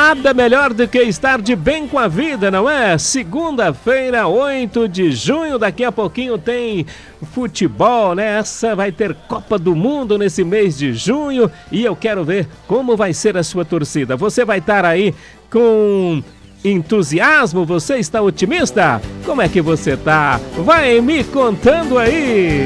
Nada melhor do que estar de bem com a vida, não é? Segunda-feira, 8 de junho, daqui a pouquinho tem futebol, né? Essa vai ter Copa do Mundo nesse mês de junho e eu quero ver como vai ser a sua torcida. Você vai estar aí com entusiasmo? Você está otimista? Como é que você tá? Vai me contando aí!